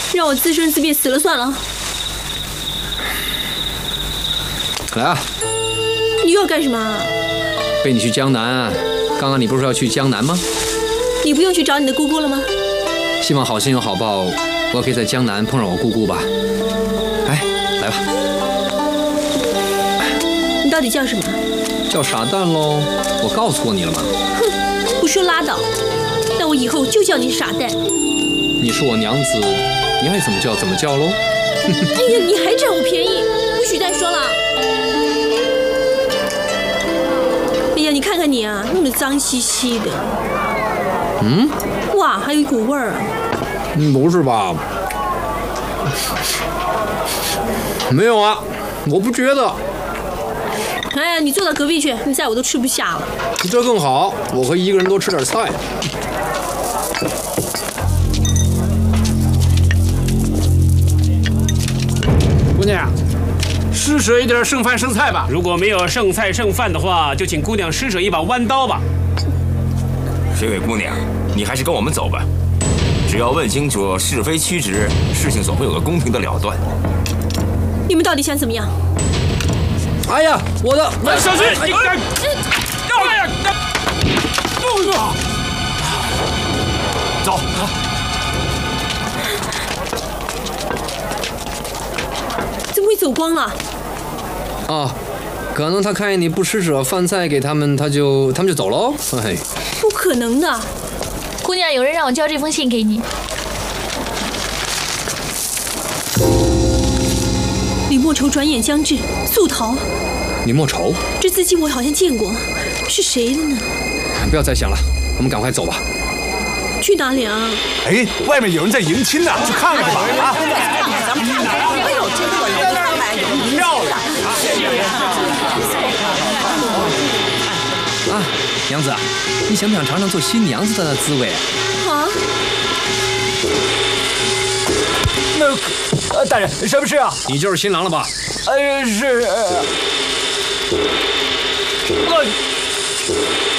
让我自生自灭死了算了。 来啊！ 你又要干什么啊？ 背你去江南。刚刚你不是说要去江南吗？ 你不用去找你的姑姑了吗？ 希望好心有好报，我可以在江南碰上我姑姑吧。哎，来吧。 你到底叫什么？ 叫傻蛋喽！我告诉过你了吗？ 哼，不说拉倒。那我以后就叫你傻蛋。 你是我娘子，你爱怎么叫怎么叫喽。 哎呀，你还占我便宜，不许再说了。哎呀，你看看你啊，弄得脏兮兮的。哇，还有一股味儿。 不是吧？没有啊，我不觉得。 哎呀，你坐到隔壁去，你在我都吃不下了。 这更好，我可以一个人多吃点菜。 姑娘，施舍一点剩饭剩菜吧。 如果没有剩菜剩饭的话，就请姑娘施舍一把弯刀吧。 这位姑娘，你还是跟我们走吧。只要问清楚是非曲直，事情总会有个公平的了断。 你们到底想怎么样？ 哎呀，我的！ 小心！哎呀！ 走。 怎么会走光了？ 啊，可能他看见你不施舍饭菜给他们，他们就走喽。哎， 不可能的。 姑娘，有人让我交这封信给你。 李莫愁转眼将至，速逃！ 李莫愁， 这字迹我好像见过，是谁的呢？ 不要再想了，我们赶快走吧。 去哪里啊？ 哎，外面有人在迎亲呢，去看看吧！啊， 咱们看看，哎呦，真热闹，看看有名漂亮！ 啊，娘子，你想不想尝尝做新娘子的滋味啊？ 大人，什么事啊？ 你就是新郎了吧？ 是。